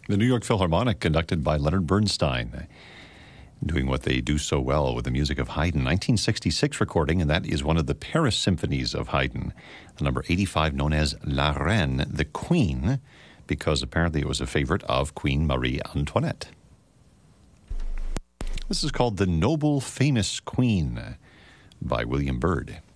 The New York Philharmonic, conducted by Leonard Bernstein, doing what they do so well with the music of Haydn. 1966 recording, and that is one of the Paris symphonies of Haydn, the number 85, known as La Reine, the Queen, because apparently it was a favorite of Queen Marie Antoinette. This is called The Noble Famous Queen by William Byrd.